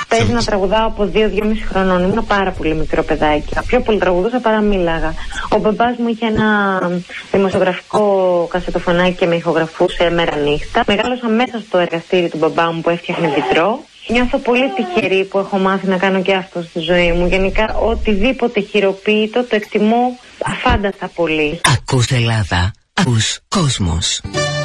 παίζει να τραγουδάω από 2-2,5 χρονών. Ήμουν πάρα πολύ μικρό παιδάκι. Πιο πολύ τραγουδούσα παρά μίλαγα. Ο μπαμπάς μου είχε ένα δημοσιογραφικό κασετοφωνάκι και με ηχογραφούσε μέρα νύχτα. Μεγάλωσα μέσα στο εργαστήρι του μπαμπά μου που έφτιαχνε βιτρό. Νιώθω πολύ τυχερή που έχω μάθει να κάνω και αυτό στη ζωή μου. Γενικά, οτιδήποτε χειροποίητο το εκτιμώ αφάνταστα πολύ. Ακούς Ελλάδα, ακούς κόσμος.